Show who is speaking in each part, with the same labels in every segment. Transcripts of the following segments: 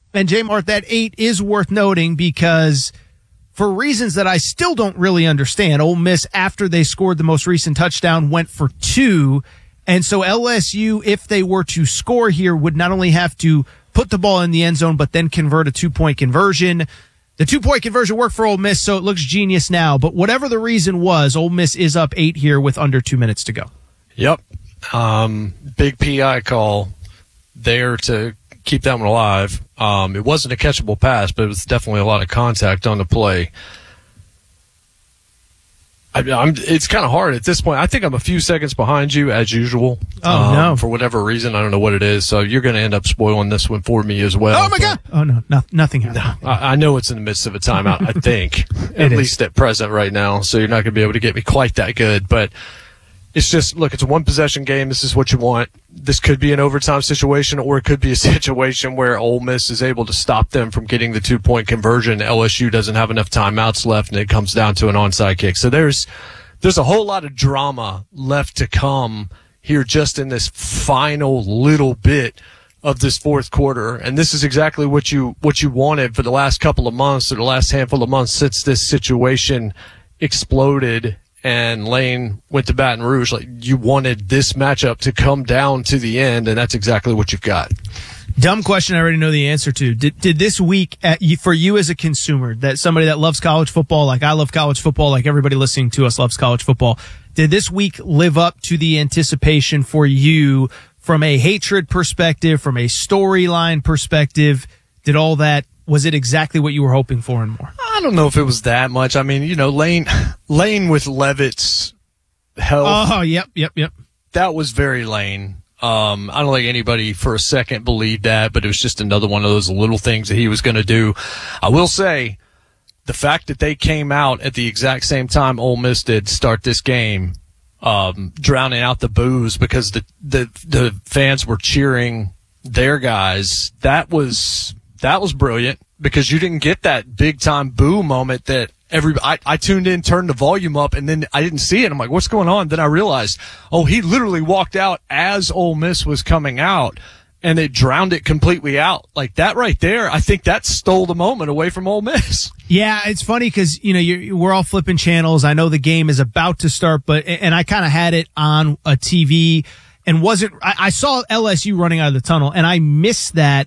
Speaker 1: And J-Mart, that 8 is worth noting because for reasons that I still don't really understand, Ole Miss, after they scored the most recent touchdown, went for 2. And so LSU, if they were to score here, would not only have to put the ball in the end zone, but then convert a 2-point conversion. The 2-point conversion worked for Ole Miss, so it looks genius now. But whatever the reason was, Ole Miss is up 8 here with under 2 minutes to go.
Speaker 2: Yep. Big PI call there to keep that one alive. It wasn't a catchable pass, but it was definitely a lot of contact on the play. It's kind of hard at this point. I think I'm a few seconds behind you as usual.
Speaker 1: Oh, no.
Speaker 2: For whatever reason. I don't know what it is. So you're going to end up spoiling this one for me as well.
Speaker 1: Oh, my God. Oh, no. Nothing happened.
Speaker 2: I know it's in the midst of a timeout, I think. At least at present right now. So you're not going to be able to get me quite that good. But it's just, look, it's a one-possession game. This is what you want. This could be an overtime situation, or it could be a situation where Ole Miss is able to stop them from getting the 2-point conversion. LSU doesn't have enough timeouts left, and it comes down to an onside kick. So there's a whole lot of drama left to come here just in this final little bit of this fourth quarter. And this is exactly what you wanted for the last couple of months, or the last handful of months since this situation exploded and Lane went to Baton Rouge. Like, you wanted this matchup to come down to the end, and that's exactly what you've got.
Speaker 1: Dumb question I already know the answer to. Did this week, for you as a consumer, that somebody that loves college football, like I love college football, like everybody listening to us loves college football, did this week live up to the anticipation for you from a hatred perspective, from a storyline perspective? Did all that, was it exactly what you were hoping for and more?
Speaker 2: I don't know if it was that much. I mean, Lane with Levitt's health.
Speaker 1: Oh, yep.
Speaker 2: That was very Lane. I don't think anybody for a second believed that, but it was just another one of those little things that he was going to do. I will say, the fact that they came out at the exact same time Ole Miss did start this game, drowning out the boos because the fans were cheering their guys, that was brilliant, because you didn't get that big time boo moment that I tuned in, turned the volume up, and then I didn't see it. I'm like, what's going on? Then I realized, he literally walked out as Ole Miss was coming out, and it drowned it completely out. Like, that right there, I think that stole the moment away from Ole Miss.
Speaker 1: Yeah, it's funny because, we're all flipping channels. I know the game is about to start, and I kind of had it on a TV and I saw LSU running out of the tunnel, and I missed that.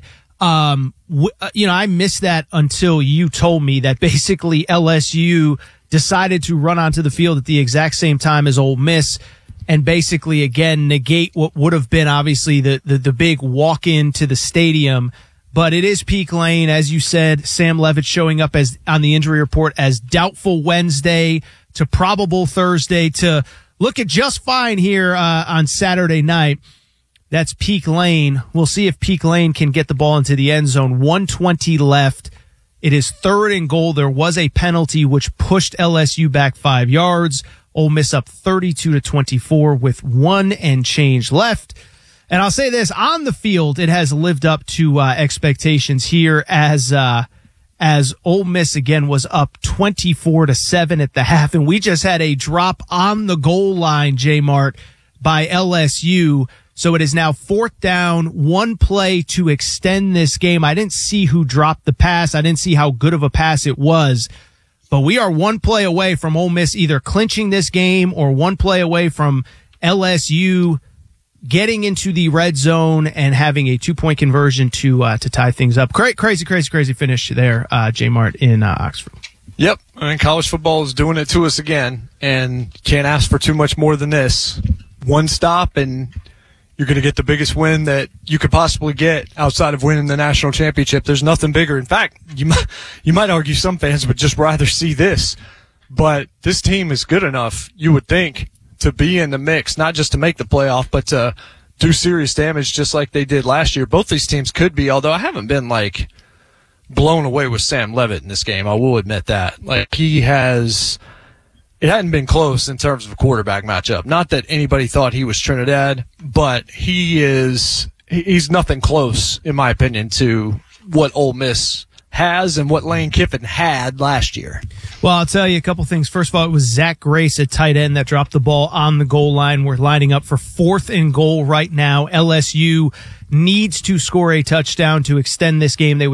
Speaker 1: I missed that until you told me that basically LSU decided to run onto the field at the exact same time as Ole Miss and basically, again, negate what would have been obviously the big walk into the stadium. But it is Peak Lane, as you said. Sam Levitt showing up as on the injury report as doubtful Wednesday to probable Thursday to look at just fine here on Saturday night. That's Peak Lane. We'll see if Peak Lane can get the ball into the end zone. 1:20 left. It is 3rd and goal. There was a penalty which pushed LSU back 5 yards. Ole Miss up 32-24 with 1 and change left. And I'll say this, on the field, it has lived up to expectations here as Ole Miss again was up 24-7 at the half. And we just had a drop on the goal line, J-Mart, by LSU. So it is now 4th down, 1 play to extend this game. I didn't see who dropped the pass. I didn't see how good of a pass it was. But we are 1 play away from Ole Miss either clinching this game or 1 play away from LSU getting into the red zone and having a 2-point conversion to tie things up. Crazy finish there, J-Mart in Oxford.
Speaker 2: Yep. I mean, college football is doing it to us again, and can't ask for too much more than this. 1 stop and you're going to get the biggest win that you could possibly get outside of winning the national championship. There's nothing bigger. In fact, you might argue some fans would just rather see this. But this team is good enough, you would think, to be in the mix, not just to make the playoff, but to do serious damage just like they did last year. Both these teams could be, although I haven't been, blown away with Sam Levitt in this game. I will admit that. It hadn't been close in terms of a quarterback matchup. Not that anybody thought he was Trinidad, but he's nothing close, in my opinion, to what Ole Miss has and what Lane Kiffin had last year.
Speaker 1: Well, I'll tell you a couple things. First of all, it was Zach Grace at tight end that dropped the ball on the goal line. We're lining up for 4th and goal right now. LSU needs to score a touchdown to extend this game. They would